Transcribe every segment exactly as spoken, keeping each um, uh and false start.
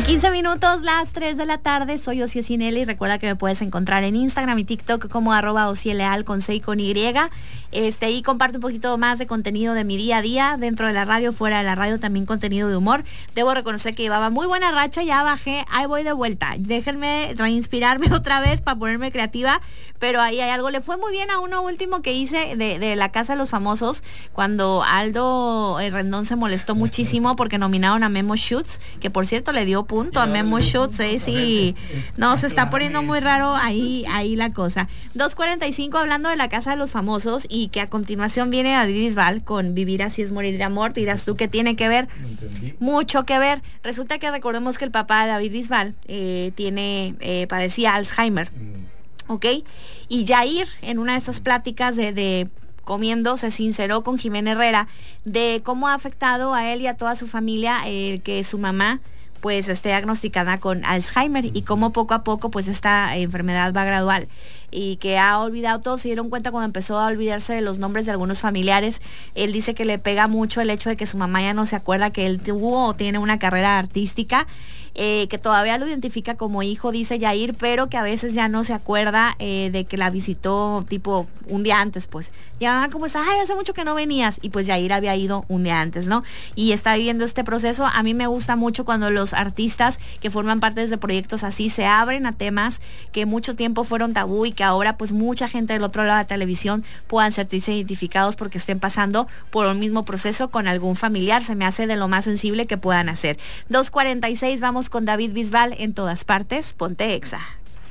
quince minutos, las tres de la tarde. Soy Ossie Cinelli y recuerda que me puedes encontrar en Instagram y TikTok como arroba Osieleal con C y con Y. Este, ahí comparto un poquito más de contenido de mi día a día, dentro de la radio, fuera de la radio, también contenido de humor. Debo reconocer que llevaba muy buena racha, ya bajé, ahí voy de vuelta. Déjenme reinspirarme otra vez para ponerme creativa, pero ahí hay algo. Le fue muy bien a uno último que hice de, de La Casa de los Famosos, cuando Aldo Rendón se molestó muchísimo porque nominaron a Memo Schutz, que por cierto le dio punto a Memo Schutz, ¿eh? Sí, no, se está poniendo muy raro ahí, ahí la cosa. dos cuarenta y cinco, hablando de La Casa de los Famosos, y que a continuación viene David Bisbal con Vivir así es morir de amor. Dirás tú, ¿qué tiene que ver? Mucho que ver. Resulta que recordemos que el papá de David Bisbal eh, tiene, eh, padecía Alzheimer, ¿ok? Y Yair, en una de esas pláticas de, de comiendo, se sinceró con Jimena Herrera de cómo ha afectado a él y a toda su familia eh, que su mamá pues esté diagnosticada con Alzheimer, y cómo poco a poco pues esta enfermedad va gradual, y que ha olvidado. Todos se dieron cuenta cuando empezó a olvidarse de los nombres de algunos familiares. Él dice que le pega mucho el hecho de que su mamá ya no se acuerda que él tuvo o tiene una carrera artística, eh, que todavía lo identifica como hijo, dice Yair, pero que a veces ya no se acuerda eh, de que la visitó tipo un día antes, pues. Ya como es, ay, hace mucho que no venías, y pues Yair había ido un día antes, ¿no? Y está viviendo este proceso. A mí me gusta mucho cuando los artistas que forman parte de proyectos así se abren a temas que mucho tiempo fueron tabú, y que ahora pues mucha gente del otro lado de la televisión puedan sentirse identificados porque estén pasando por un mismo proceso con algún familiar. Se me hace de lo más sensible que puedan hacer. dos cuarenta y seis, vamos con David Bisbal, En Todas Partes. Ponte Exa.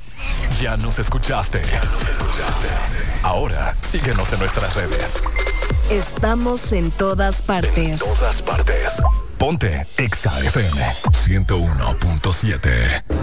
Ya nos escuchaste. Ya nos escuchaste. Ahora síguenos en nuestras redes. Estamos en todas partes. En todas partes. Ponte Exa F M ciento uno punto siete.